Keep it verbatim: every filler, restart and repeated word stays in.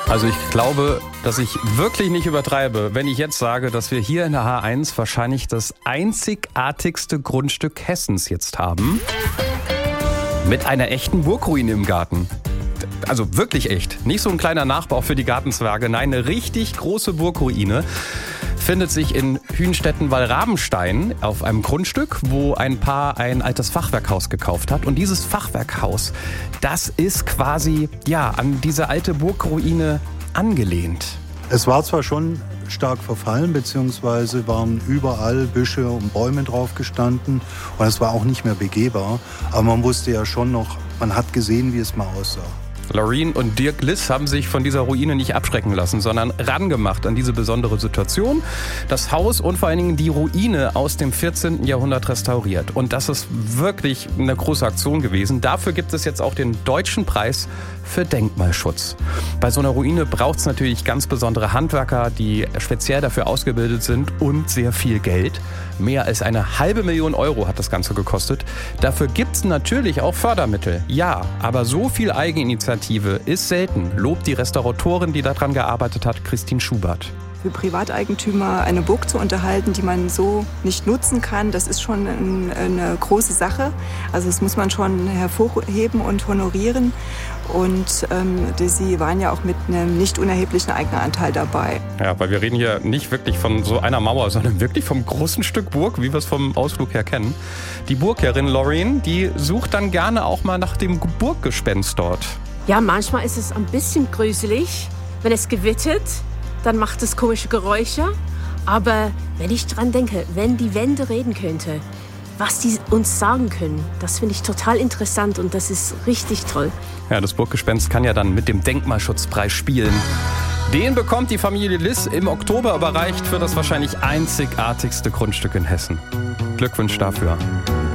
Also ich glaube, dass ich wirklich nicht übertreibe, wenn ich jetzt sage, dass wir hier in der H eins wahrscheinlich das einzigartigste Grundstück Hessens jetzt haben. Mit einer echten Burgruine im Garten. Also wirklich echt. Nicht so ein kleiner Nachbau für die Gartenzwerge. Nein, eine richtig große Burgruine findet sich in Hünstetten-Wallrabenstein auf einem Grundstück, wo ein Paar ein altes Fachwerkhaus gekauft hat. Und dieses Fachwerkhaus, das ist quasi ja an diese alte Burgruine angelehnt. Es war zwar schon stark verfallen, beziehungsweise waren überall Büsche und Bäume drauf gestanden und es war auch nicht mehr begehbar. Aber man wusste ja schon noch, man hat gesehen, wie es mal aussah. Loreen und Dirk Liss haben sich von dieser Ruine nicht abschrecken lassen, sondern rangemacht an diese besondere Situation. Das Haus und vor allen Dingen die Ruine aus dem vierzehnten Jahrhundert restauriert. Und das ist wirklich eine große Aktion gewesen. Dafür gibt es jetzt auch den Deutschen Preis für Denkmalschutz. Bei so einer Ruine braucht es natürlich ganz besondere Handwerker, die speziell dafür ausgebildet sind und sehr viel Geld. Mehr als eine halbe Million Euro hat das Ganze gekostet. Dafür gibt es natürlich auch Fördermittel. Ja, aber so viel Eigeninitiative ist selten, lobt die Restauratorin, die daran gearbeitet hat, Christine Schubert. Für Privateigentümer eine Burg zu unterhalten, die man so nicht nutzen kann, das ist schon eine große Sache. Also das muss man schon hervorheben und honorieren. Und ähm, sie waren ja auch mit einem nicht unerheblichen Eigenanteil dabei. Ja, weil wir reden hier nicht wirklich von so einer Mauer, sondern wirklich vom großen Stück Burg, wie wir es vom Ausflug her kennen. Die Burgherrin Loreen, die sucht dann gerne auch mal nach dem Burggespenst dort. Ja, manchmal ist es ein bisschen gruselig, wenn es gewittert. Dann macht es komische Geräusche. Aber wenn ich dran denke, wenn die Wände reden könnte, was die uns sagen können, das finde ich total interessant und das ist richtig toll. Ja, das Burggespenst kann ja dann mit dem Denkmalschutzpreis spielen. Den bekommt die Familie Liss im Oktober überreicht für das wahrscheinlich einzigartigste Grundstück in Hessen. Glückwunsch dafür.